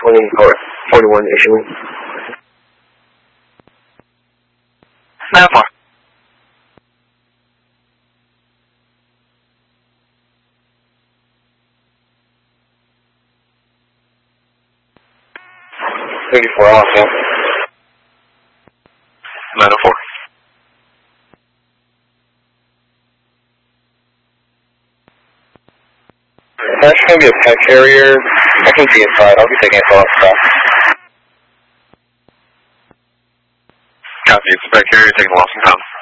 41 issuing. 9-4. Off, yeah. 904. That's going to be a pet carrier. I can be inside. I'll be taking a call stuff. Copy. It's a pet carrier taking loss in town.